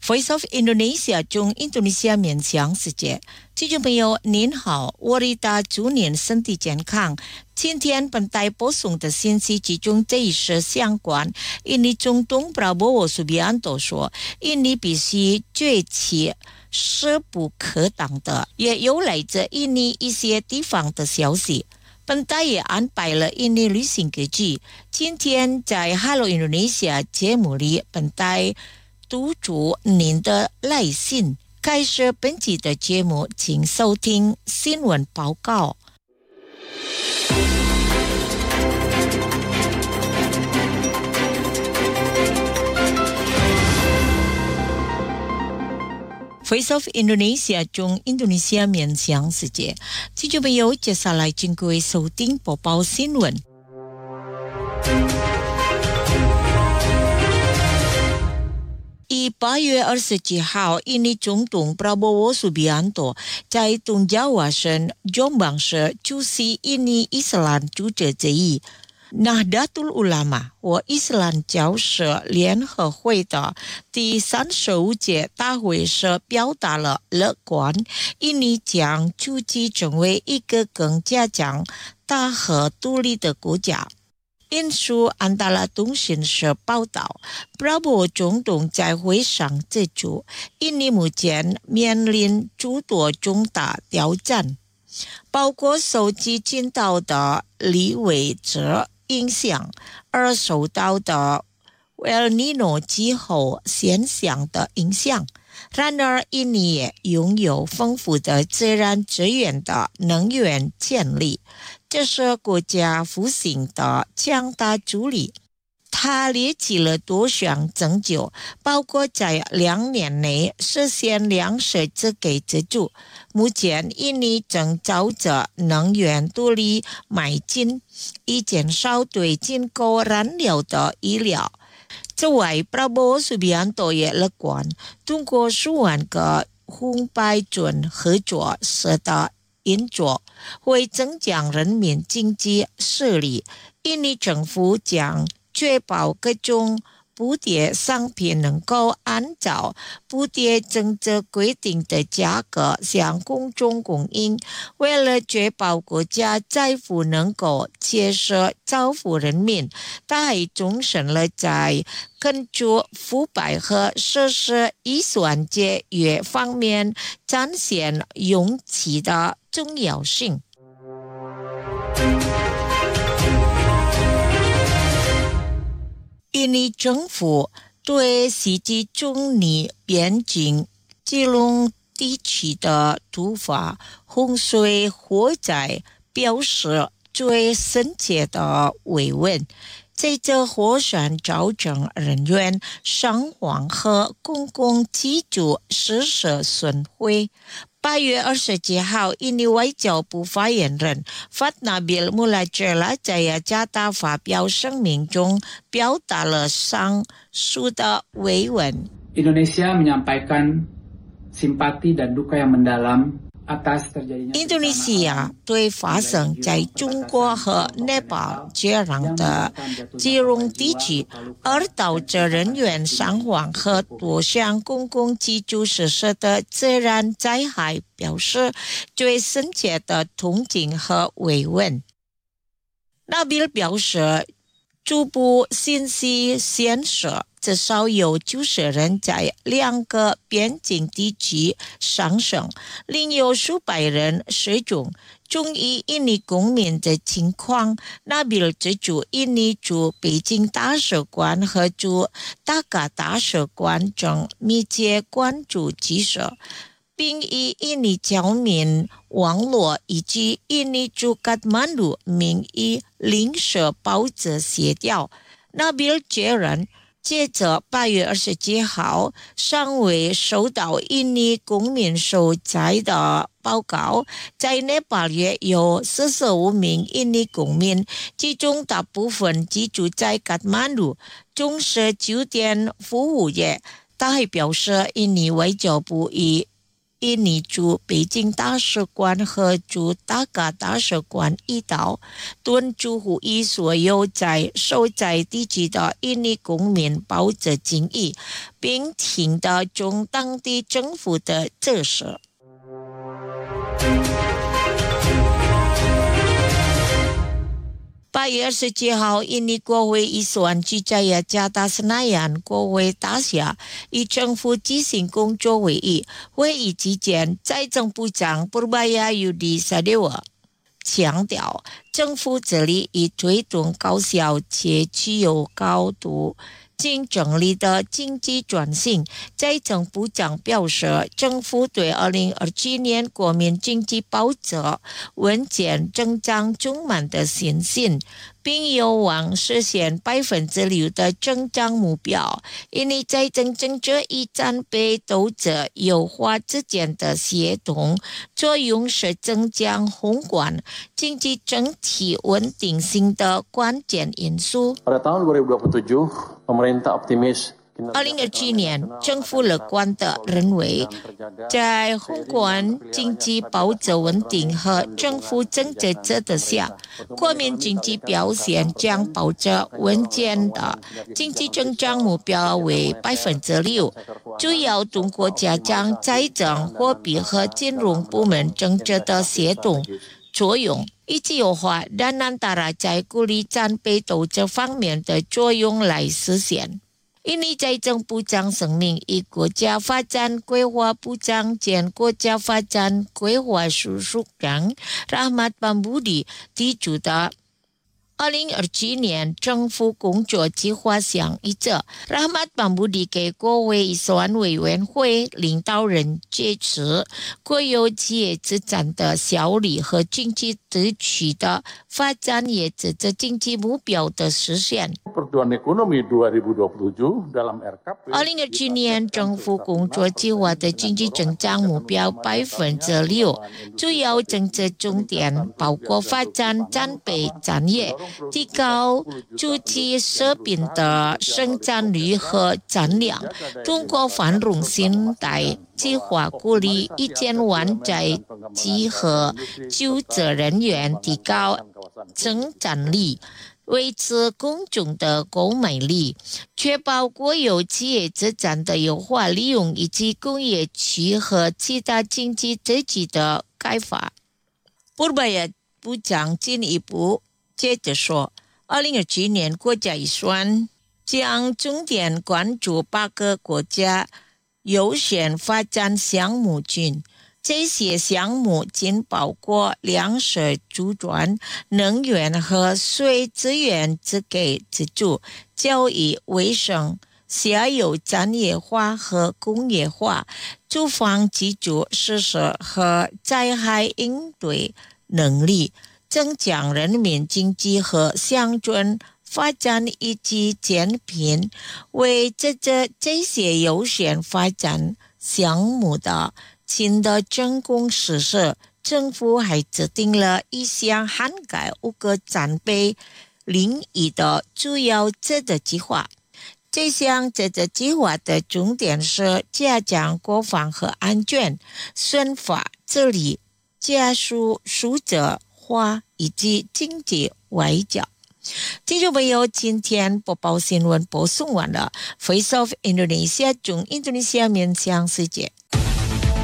Voice of Indonesia 中印度尼西亚勉强世界，听众朋友您好，我的大祝您身体健康。今天本台播送的信息集中这一事相关。印尼总统 Prabowo Subianto 说，印尼必须崛起势不可挡的，也有来自印尼一些地方的消息。本台也安排了印尼旅行歌曲。今天在 Hello Indonesia 节目里，本台读出您的来信。开始本期的节目，请收听新闻报告。Voice of Indonesia 中印度尼西亚面向世界，听众朋友，接下来请各位收听播报新闻。8月27号，印尼总统 Prabowo Subianto 在东爪哇省 Jombang 市出席印尼伊斯兰主教节义 Nahdlatul Ulama 和伊斯兰教社联合会的第35届大会时表达了乐观，印尼将逐渐成为一个更加强大和独立的国家。印述安达拉通讯社报道，布拉博总统在会上指出，印尼目前面临诸多重大挑战，包括受其倾倒的利维者影响而受到的 El Nino 气候现象的影响。然而，印尼也拥有丰富的自然资源的能源潜力，这是国家复兴的强大助力。他列举了多项成就，包括在2年内实现粮食自给自足。目前，印尼正朝着能源独立迈进，以减少对进口燃料的依赖。此外，Prabowo Subianto 也乐观，通过10万个红白准合作社的运作，会增强人民经济实力。印尼政府将确保各种补贴商品能够按照补贴政策规定的价格向公众供应。为了确保国家财富能够切实造福人民，他还重申了在根除腐败和实施预算节约方面展现勇气的重要性。印尼政府对袭击中尼边境基隆地区的突发洪水火灾表示最深切的慰问。在这火山造成人员伤亡和公共基础设施损毁。8月27号，印尼外交部发言人 Fatnabil Mulajela 在雅加达发表声明中表达了上述的慰问。 Indonesia menyampaikan simpati dan duka yang mendalam atas terjadinya 印度尼西亚对发生在中国和内巴接壤的基隆地区而导致人员伤亡和多项公共基础设施的自然灾害表示最深切的同情和慰问。那边表示，初步信息显示，至少有90人在2个边境地区丧生，另有数百人失踪。中以印尼公民的情况，那边指出，印尼驻北京大使馆和驻达卡大使馆正密切关注局势，并以印尼侨民网络以及印尼驻卡特曼路名义临时保持协调。那边确认，接着8月27号，尚未收到印尼公民受灾的报告。在内巴也有45名印尼公民，其中大部分居住在卡特曼路，从事酒店服务业。他还表示，印尼外交部已印尼驻北京大使馆和驻达卡大使馆一道，敦促呼吁所有受灾地区的印尼公民抱着敬意，并听到中当地政府的指示。8月27号，印尼国会议员居在雅加达Senayan国会大厦与政府举行工作会议。会议期间，财政部长Purbayayudi Sadewa强调，政府致力于推动高效且具有高度竞争力的经济转型。财政部长表示，政府对2027年国民经济保障稳健增长充满的信心，并有望实现6%的增长目标。印尼财政政策与战备斗者优化之间的协同作用是增强宏观经济整体稳定性的关键因素。 Pada tahun 2027, pemerintah optimis 2027年，政府乐观地认为，在宏观经济保障稳定和政府政策指导下，国民经济表现将保持稳健的经济增长目标为6%，主要通过加强财政、货币和金融部门政策的协同作用，以及优化antara在鼓励战备斗争方面的作用来实现。印尼财政部长声明，以国家发展规划部长兼国家发展规划署署长Rahmat Pambudi提出的2027年政府工作计划上一则，Rahmat Pambudi给国会预算委员会领导人解释，国有企业资产的效率和经济地区的发展也指着经济目标的实现。 Pertumbuhan Ekonomi 2027 dalam RKP 2027年政府工作计划的经济增长目标6%，主要政策重点包括发展战备产业，提高主机设备的生产率和产量，通过繁荣现代计划鼓励1000万在职和就职人员，提高生产力，维持公众的购买力，确保国有企业资产的有效利用，以及工业区和其他经济地区的开发。Purbaya部长进一步接着说，2027年国家预算将重点关注8个国家优先发展项目群。这些项目仅包括粮食储存、能源和水资源资给资助、教育卫生、下游产业化和工业化、住房基础设施和灾害应对能力、增强人民经济和乡村发展以及减贫。为这些优先发展项目的新的成功实施，政府还制定了一项涵盖5个战备领域的主要指导计划。这项指导计划的重点是加强国防和安全、宣法治理、加速数字化以及经济外交。听众朋友，今天播报新闻播送完了。Voice of Indonesia 中印度尼西亚面向世界。